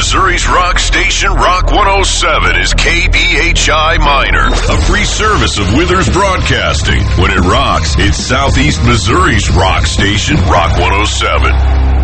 Missouri's rock station, Rock 107, is KBHI Minor, a free service of Withers Broadcasting. When it rocks, it's Southeast Missouri's rock station, Rock 107.